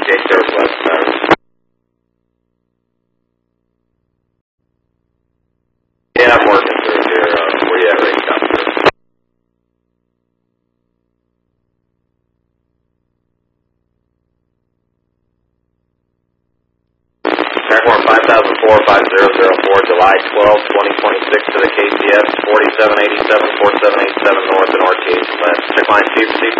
RTH Airwest. Yeah, I'm working through here. Where you at, Rick? Airborne 5004-5004, July 12, 2026 to the KCS, 4787, 4787 north and RTH west. Check line 2, proceed